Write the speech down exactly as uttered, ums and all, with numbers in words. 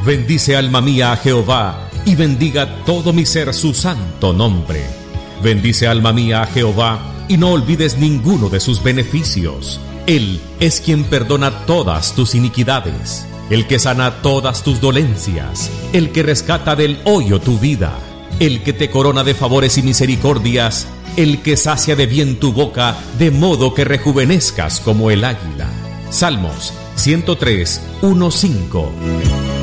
Bendice alma mía a Jehová, y bendiga todo mi ser su santo nombre. Bendice alma mía a Jehová, y no olvides ninguno de sus beneficios. Él es quien perdona todas tus iniquidades, el que sana todas tus dolencias, el que rescata del hoyo tu vida, el que te corona de favores y misericordias, el que sacia de bien tu boca, de modo que rejuvenezcas como el águila. Salmos ciento tres, uno, cinco.